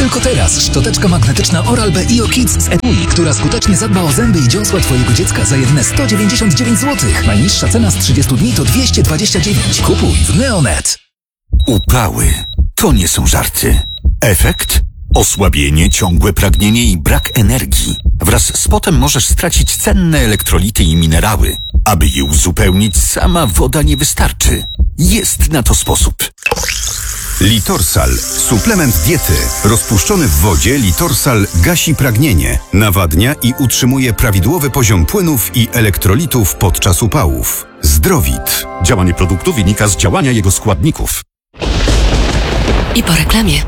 Tylko teraz szczoteczka magnetyczna Oral-B IO Kids z etui, która skutecznie zadba o zęby i dziąsła twojego dziecka za jedyne 199 zł. Najniższa cena z 30 dni to 229. Kupuj w Neonet. Upały to nie są żarty. Efekt? Osłabienie, ciągłe pragnienie i brak energii. Wraz z potem możesz stracić cenne elektrolity i minerały. Aby je uzupełnić, sama woda nie wystarczy. Jest na to sposób. Litorsal. Suplement diety. Rozpuszczony w wodzie Litorsal gasi pragnienie, nawadnia i utrzymuje prawidłowy poziom płynów i elektrolitów podczas upałów. Zdrowit. Działanie produktu wynika z działania jego składników. I po reklamie.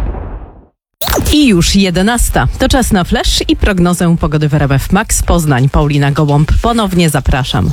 I już 11. To czas na flash i prognozę pogody w RMF Max Poznań. Paulina Gołąb. Ponownie zapraszam.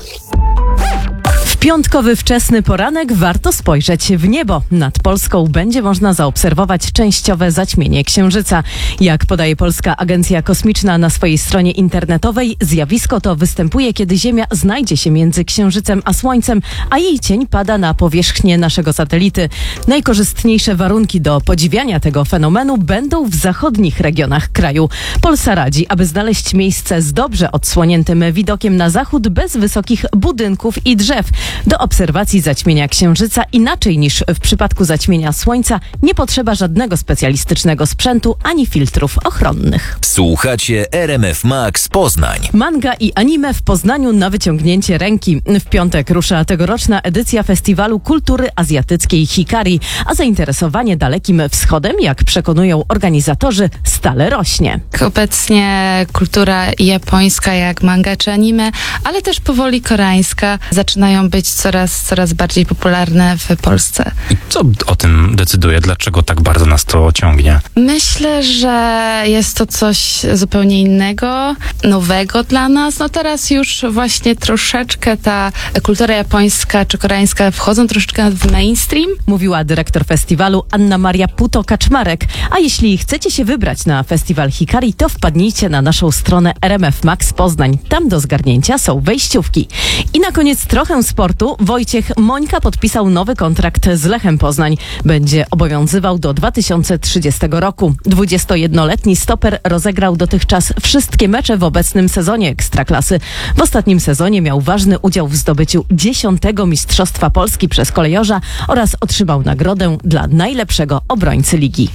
W piątkowy wczesny poranek warto spojrzeć w niebo. Nad Polską będzie można zaobserwować częściowe zaćmienie księżyca. Jak podaje Polska Agencja Kosmiczna na swojej stronie internetowej, zjawisko to występuje, kiedy Ziemia znajdzie się między Księżycem a Słońcem, a jej cień pada na powierzchnię naszego satelity. Najkorzystniejsze warunki do podziwiania tego fenomenu będą w zachodnich regionach kraju. Polsa radzi, aby znaleźć miejsce z dobrze odsłoniętym widokiem na zachód, bez wysokich budynków i drzew. Do obserwacji zaćmienia księżyca, inaczej niż w przypadku zaćmienia Słońca, nie potrzeba żadnego specjalistycznego sprzętu ani filtrów ochronnych. Słuchacie RMF Max Poznań. Manga i anime w Poznaniu na wyciągnięcie ręki. W piątek rusza tegoroczna edycja Festiwalu Kultury Azjatyckiej Hikari, a zainteresowanie Dalekim Wschodem, jak przekonują organizatorzy, stale rośnie. Obecnie kultura japońska, jak manga czy anime, ale też powoli koreańska, zaczynają być coraz bardziej popularne w Polsce. I co o tym decyduje? Dlaczego tak bardzo nas to ciągnie? Myślę, że jest to coś zupełnie innego, nowego dla nas. No teraz już właśnie troszeczkę ta kultura japońska czy koreańska wchodzą troszeczkę w mainstream. Mówiła dyrektor festiwalu Anna Maria Puto-Kaczmarek. A jeśli chcecie się wybrać na festiwal Hikari, to wpadnijcie na naszą stronę RMF Max Poznań. Tam do zgarnięcia są wejściówki. I na koniec trochę sportu. Wojciech Mońka podpisał nowy kontrakt z Lechem Poznań. Będzie obowiązywał do 2030 roku. 21-letni stoper rozegrał dotychczas wszystkie mecze w obecnym sezonie Ekstraklasy. W ostatnim sezonie miał ważny udział w zdobyciu 10. Mistrzostwa Polski przez kolejorza oraz otrzymał nagrodę dla najlepszego obrońcy ligi.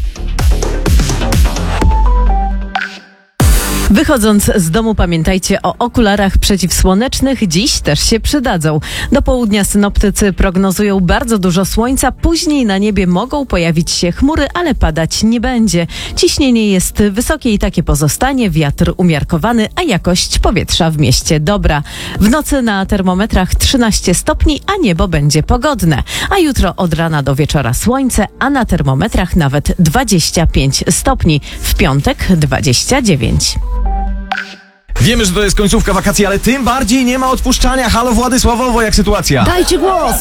Wychodząc z domu, pamiętajcie o okularach przeciwsłonecznych. Dziś też się przydadzą. Do południa synoptycy prognozują bardzo dużo słońca. Później na niebie mogą pojawić się chmury, ale padać nie będzie. Ciśnienie jest wysokie i takie pozostanie. Wiatr umiarkowany, a jakość powietrza w mieście dobra. W nocy na termometrach 13 stopni, a niebo będzie pogodne. A jutro od rana do wieczora słońce, a na termometrach nawet 25 stopni. W piątek 29. Wiemy, że to jest końcówka wakacji, ale tym bardziej nie ma odpuszczania. Halo Władysławowo, jak sytuacja? Dajcie głos!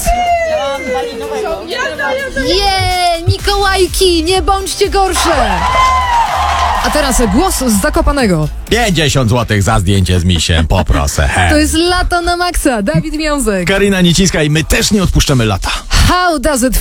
Mikołajki, nie bądźcie gorsze! A teraz głos z Zakopanego. 50 zł za zdjęcie z misiem, poproszę. To jest lato na maksa, Dawid Wiązek. Karina Nicińska i my też nie odpuszczamy lata. How does it